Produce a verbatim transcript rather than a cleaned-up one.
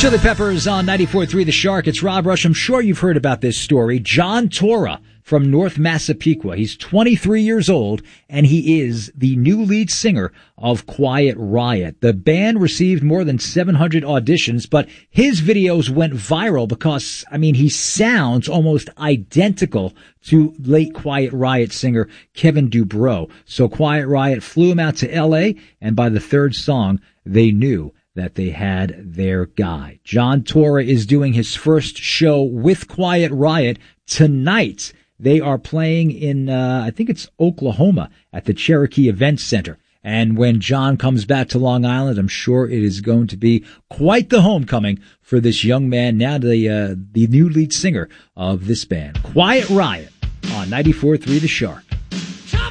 Chili Peppers on ninety-four point three The Shark. It's Rob Rush. I'm sure you've heard about this story. John Torra from North Massapequa. He's twenty-three years old, and he is the new lead singer of Quiet Riot. The band received more than seven hundred auditions, but his videos went viral because, I mean, he sounds almost identical to late Quiet Riot singer Kevin DuBrow. So Quiet Riot flew him out to L A, and by the third song, they knew that they had their guy. John Torra is doing his first show with Quiet Riot tonight. They are playing in, uh, I think it's Oklahoma at the Cherokee Events Center. And when John comes back to Long Island, I'm sure it is going to be quite the homecoming for this young man, now the, uh, the new lead singer of this band. Quiet Riot on ninety-four point three The Shark.